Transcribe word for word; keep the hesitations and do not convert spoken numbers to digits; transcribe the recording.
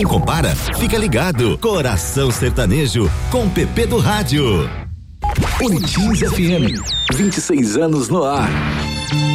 Quem compara, fica ligado. Coração Sertanejo, com Pepe do Rádio. Unitins F M, vinte e seis anos no ar.